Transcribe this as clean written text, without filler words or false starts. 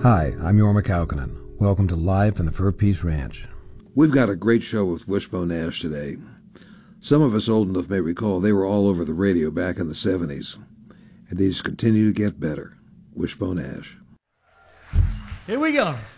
Hi, I'm Jorma Kaukonen. Welcome to Live from the Fur Peace Ranch. We've got a great show with Wishbone Ash today. Some of us old enough may recall they were all over the radio back in the 70s, and they just continue to get better. Wishbone Ash. Here we go.